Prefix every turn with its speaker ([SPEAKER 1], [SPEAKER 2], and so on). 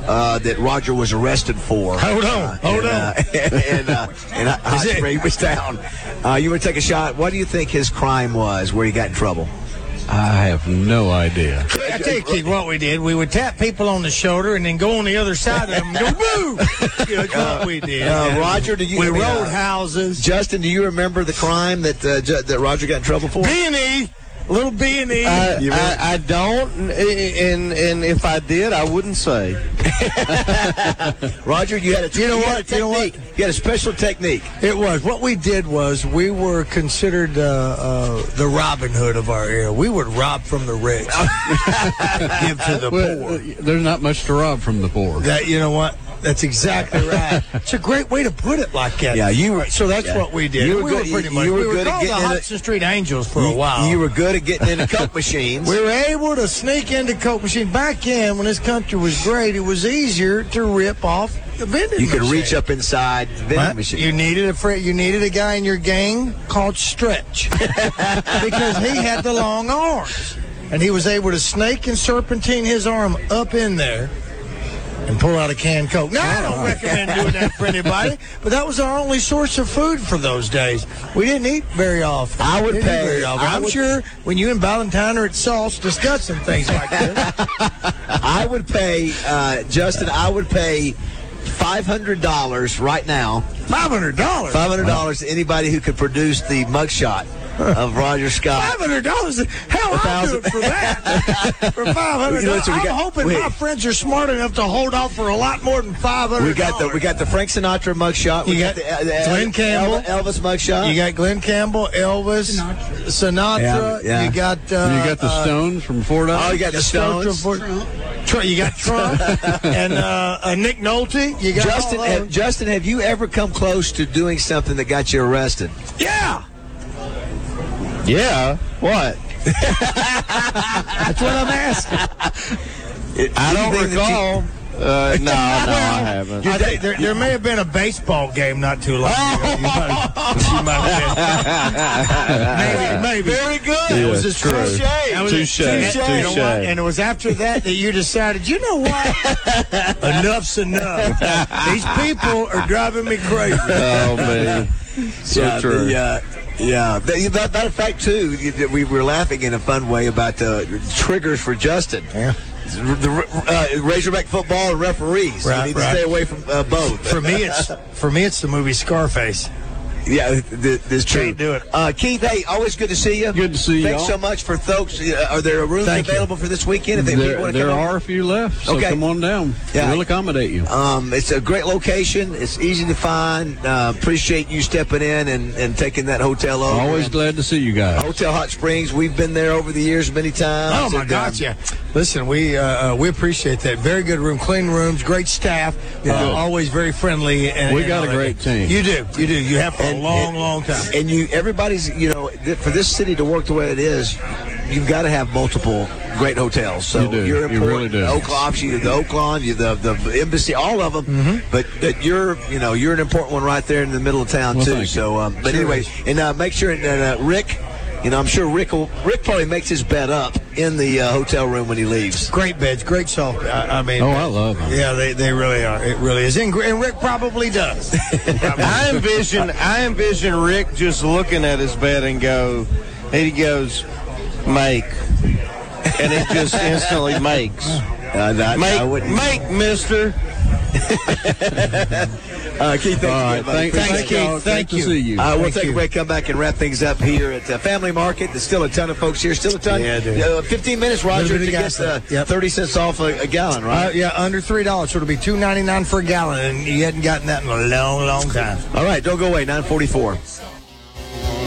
[SPEAKER 1] that Roger was arrested for.
[SPEAKER 2] Hold on.
[SPEAKER 1] And Hot Spring was down. You want to take a shot? What do you think his crime was where he got in trouble?
[SPEAKER 3] I have no idea.
[SPEAKER 2] I tell you, Keith, what we did, we would tap people on the shoulder and then go on the other side of them and go, boo! That's what we did.
[SPEAKER 1] Roger,
[SPEAKER 2] we rode houses.
[SPEAKER 1] Justin, do you remember the crime that Roger got in trouble for?
[SPEAKER 2] B&E. Little B&E.
[SPEAKER 4] I don't, and if I did, I wouldn't say.
[SPEAKER 1] Roger, you had a technique. You had a special technique.
[SPEAKER 2] It was. What we did was we were considered the Robin Hood of our era. We would rob from the rich, give to the poor.
[SPEAKER 3] There's not much to rob from the poor.
[SPEAKER 2] You know what? That's exactly right. It's a great way to put it like that.
[SPEAKER 1] Yeah,
[SPEAKER 2] so that's what we did. We were pretty much. We were called the Hudson Street Angels for a while.
[SPEAKER 1] You were good at getting into Coke machines.
[SPEAKER 2] We were able to sneak into Coke machines. Back in, when this country was great, it was easier to rip off the vending machine.
[SPEAKER 1] You could reach up inside the vending machine.
[SPEAKER 2] You needed a guy in your gang called Stretch because he had the long arms, and he was able to snake and serpentine his arm up in there and pull out a canned Coke. Now, I don't recommend doing that for anybody, but that was our only source of food for those days. We didn't eat very often. I'm sure when you and Valentine are at Sauce discussing things like this.
[SPEAKER 1] I would pay, Justin, $500 right now.
[SPEAKER 2] $500?
[SPEAKER 1] $500 to anybody who could produce the mugshot of Roger Scott.
[SPEAKER 2] $500? Hell, I'll do it for that. For $500. I'm hoping my friends are smart enough to hold off for a lot more than $500.
[SPEAKER 1] We got the Frank Sinatra mugshot. We got the
[SPEAKER 2] Glenn Campbell,
[SPEAKER 1] Elvis mugshot.
[SPEAKER 2] You got Glenn Campbell, Elvis, Sinatra.
[SPEAKER 1] Yeah.
[SPEAKER 2] You got
[SPEAKER 3] the Stones from Fort Knox.
[SPEAKER 1] Oh, you got the Stones.
[SPEAKER 2] You got Trump and Nick Nolte. You got
[SPEAKER 1] Justin, have you ever come close to doing something that got you arrested?
[SPEAKER 2] Yeah.
[SPEAKER 4] Yeah. What?
[SPEAKER 2] That's what I'm asking.
[SPEAKER 4] I don't recall. No, I haven't.
[SPEAKER 2] There may have been a baseball game not too long ago. You might have been. Maybe. Very good.
[SPEAKER 4] Yeah,
[SPEAKER 2] it was a
[SPEAKER 4] touche.
[SPEAKER 2] And it was after that you decided, you know what? Enough's enough. These people are driving me crazy.
[SPEAKER 4] Oh, man. So true.
[SPEAKER 1] Matter of fact, too, we were laughing in a fun way about triggers for Justin. Yeah. The Razorback football and referees. You need to stay away from both.
[SPEAKER 2] For me, it's the movie Scarface.
[SPEAKER 1] Yeah, this true.
[SPEAKER 2] Can't do it.
[SPEAKER 1] Keith, hey, always good to see you.
[SPEAKER 3] Good to see you.
[SPEAKER 1] Thanks so much for folks. Are there rooms available for this weekend? If people want to
[SPEAKER 3] there
[SPEAKER 1] come
[SPEAKER 3] are a few left, so come on down.
[SPEAKER 1] Yeah.
[SPEAKER 3] We'll accommodate you.
[SPEAKER 1] It's a great location. It's easy to find. Appreciate you stepping in and taking that hotel over.
[SPEAKER 3] Always glad to see you guys.
[SPEAKER 1] Hotel Hot Springs. We've been there over the years many times.
[SPEAKER 2] Oh, my God, yeah. Listen, we appreciate that. Very good room, clean rooms, great staff, always very friendly. And
[SPEAKER 3] we got a great team.
[SPEAKER 2] You do. You have for a long time.
[SPEAKER 1] And everybody's, for this city to work the way it is, you've got to have multiple great hotels. So you're important.
[SPEAKER 3] You really do.
[SPEAKER 1] The Oaklawn, the Embassy, all of them. Mm-hmm. But you're an important one right there in the middle of town too. So, anyway, and make sure that Rick. I'm sure Rick probably makes his bed up in the hotel room when he leaves.
[SPEAKER 2] Great beds, great soft. I
[SPEAKER 3] love them.
[SPEAKER 2] Yeah, they really are. It really is. And Rick probably does.
[SPEAKER 4] I envision Rick just looking at his bed and he goes, make. And it just instantly makes. Make, mister.
[SPEAKER 1] Keith,
[SPEAKER 3] thanks, Keith.
[SPEAKER 2] Thank you.
[SPEAKER 3] To see you.
[SPEAKER 1] We'll take a break, come back, and wrap things up here at Family Market. There's still a ton of folks here. Still a ton.
[SPEAKER 2] Yeah, dude.
[SPEAKER 1] 15 minutes, Roger, to get 30 cents off a gallon, right?
[SPEAKER 2] Under $3. So it'll be $2.99 for a gallon, and you hadn't gotten that in a long, long time.
[SPEAKER 1] All right, don't go away. 9:44.